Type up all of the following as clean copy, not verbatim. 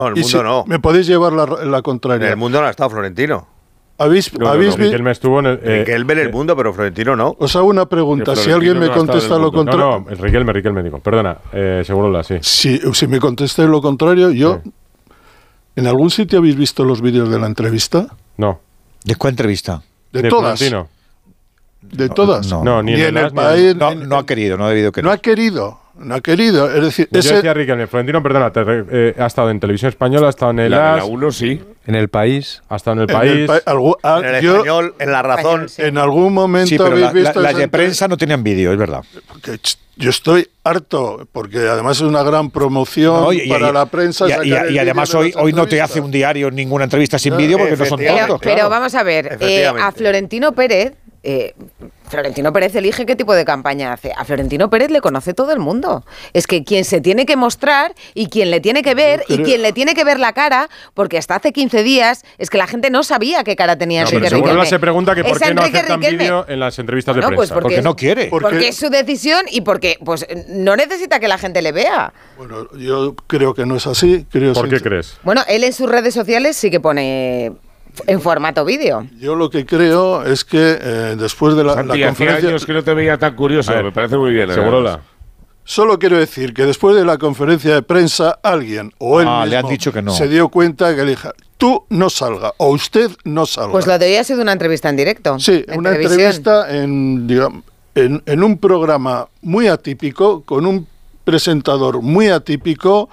No, en el mundo no. Me podéis llevar la contraria. En el mundo no ha estado Florentino. Riquelme estuvo en el... Riquelme en el mundo, pero Florentino no. Os hago una pregunta, si alguien me contesta lo contrario... No, Riquelme digo. Perdona, Segurola, sí. Si me contestáis lo contrario, yo... Sí. ¿En algún sitio habéis visto los vídeos de la entrevista? No. ¿De cuál entrevista? De todas. Florentino. ¿De todas? No, ni en el país... No ha querido, no ha debido querer. No ha querido, es decir... Yo decía Riquelme, Florentino, perdona, ha estado en Televisión Española, ha estado en el AS... La 1 sí. En El País. Ha estado en El País. En el Español, en La Razón. En algún momento sí, pero habéis visto... las de prensa no tenían vídeo, es verdad. Yo estoy harto, porque además es una gran promoción para la prensa. Y además hoy no te hace un diario ninguna entrevista sin vídeo porque no son tontos. Pero vamos a ver, a Florentino Pérez... Florentino Pérez elige qué tipo de campaña hace. A Florentino Pérez le conoce todo el mundo. Es que quien se tiene que mostrar y quien le tiene que ver y quien le tiene que ver la cara, porque hasta hace 15 días es que la gente no sabía qué cara tenía Enrique Riquelme. Seguro se pregunta que por qué no aceptan vídeo en las entrevistas de prensa. Pues porque no quiere. Porque es su decisión y porque pues no necesita que la gente le vea. Bueno, yo creo que no es así. ¿Por qué crees? Bueno, él en sus redes sociales sí que pone... en formato vídeo. Yo lo que creo es que después de la conferencia... Hace años que no te veía tan curioso, me parece muy bien. Segurola. Solo quiero decir que después de la conferencia de prensa, alguien o él mismo le han dicho que no. Se dio cuenta que le dijo, tú no salga, o usted no salga. Pues lo de hoy ha sido una entrevista en directo. Sí, una entrevista en un programa muy atípico, con un presentador muy atípico,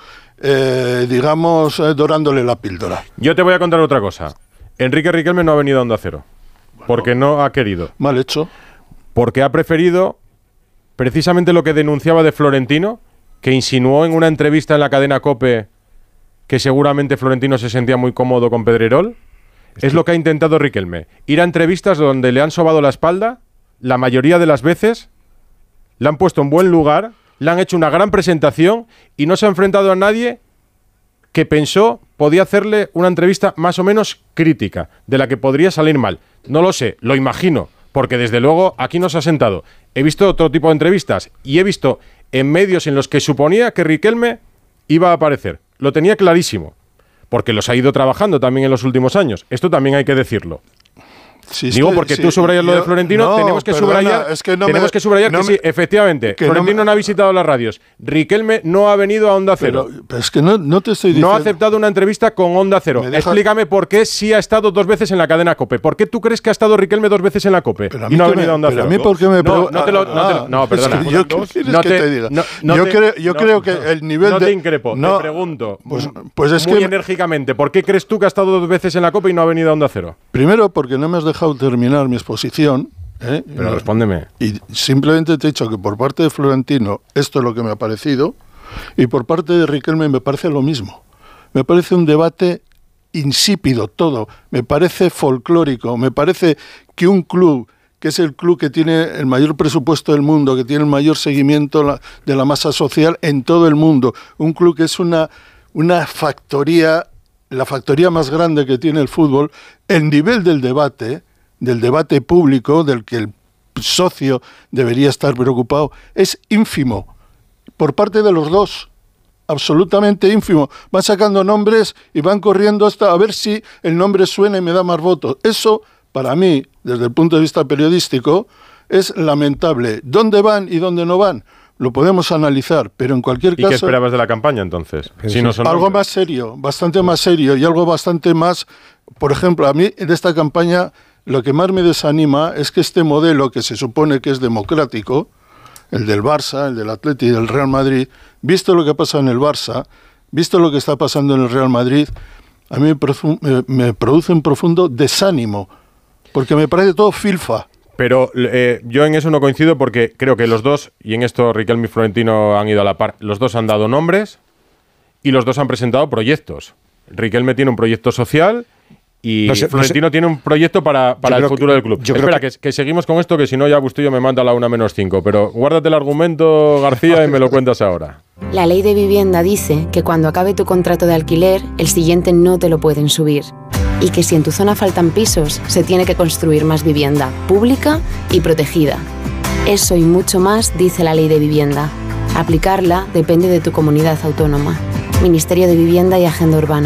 dorándole la píldora. Yo te voy a contar otra cosa. Enrique Riquelme no ha venido a Onda Cero, porque no ha querido. Mal hecho. Porque ha preferido precisamente lo que denunciaba de Florentino, que insinuó en una entrevista en la cadena COPE que seguramente Florentino se sentía muy cómodo con Pedrerol. Es lo que ha intentado Riquelme. Ir a entrevistas donde le han sobado la espalda, la mayoría de las veces, le han puesto en buen lugar, le han hecho una gran presentación y no se ha enfrentado a nadie que pensó podía hacerle una entrevista más o menos crítica, de la que podría salir mal. No lo sé, lo imagino, porque desde luego aquí nos ha sentado. He visto otro tipo de entrevistas y he visto en medios en los que suponía que Riquelme iba a aparecer. Lo tenía clarísimo, porque los ha ido trabajando también en los últimos años. Esto también hay que decirlo. Sí, digo, porque tú subrayas lo de Florentino, tenemos que subrayar que sí, efectivamente, Florentino no ha visitado las radios. Riquelme no ha venido a Onda Cero. Pero es que no te estoy diciendo... No ha aceptado una entrevista con Onda Cero. Explícame por qué sí ha estado 2 veces en la cadena COPE. ¿Por qué tú crees que ha estado Riquelme 2 veces en la COPE y no ha venido a Onda Cero? A mí, ¿por qué me No, perdona. ¿Qué quieres que te diga? Yo creo que el nivel de... No te increpo, te pregunto. Pues es muy enérgicamente, ¿por qué crees tú que ha estado 2 veces en la COPE y no ha venido a Onda Cero? Primero, porque no me has dejado terminar mi exposición. Pero respóndeme. Y simplemente te he dicho que por parte de Florentino esto es lo que me ha parecido, y por parte de Riquelme me parece lo mismo. Me parece un debate insípido todo, me parece folclórico, me parece que un club, que es el club que tiene el mayor presupuesto del mundo, que tiene el mayor seguimiento de la masa social en todo el mundo, un club que es una factoría, la factoría más grande que tiene el fútbol, el nivel del debate público, del que el socio debería estar preocupado, es ínfimo, por parte de los dos, absolutamente ínfimo. Van sacando nombres y van corriendo hasta a ver si el nombre suena y me da más votos. Eso, para mí, desde el punto de vista periodístico, es lamentable. ¿Dónde van y dónde no van? Lo podemos analizar, pero en cualquier caso... ¿Y qué esperabas de la campaña, entonces? Si no son algo nombres. Más serio, bastante más serio, y algo bastante más... Por ejemplo, a mí, de esta campaña, lo que más me desanima es que este modelo, que se supone que es democrático, el del Barça, el del Atleti y del Real Madrid, visto lo que pasa en el Barça, visto lo que está pasando en el Real Madrid, a mí me produce un profundo desánimo, porque me parece todo filfa. Pero yo en eso no coincido, porque creo que los dos, y en esto Riquelme y Florentino han ido a la par, los dos han dado nombres y los dos han presentado proyectos. Riquelme tiene un proyecto social y Florentino tiene un proyecto para el futuro del club. Espera, que seguimos con esto, que si no ya Bustillo me manda a la 1:05. Pero guárdate el argumento, García, y me lo cuentas ahora. La ley de vivienda dice que cuando acabe tu contrato de alquiler, el siguiente no te lo pueden subir. Y que si en tu zona faltan pisos, se tiene que construir más vivienda, pública y protegida. Eso y mucho más dice la ley de vivienda. Aplicarla depende de tu comunidad autónoma. Ministerio de Vivienda y Agenda Urbana.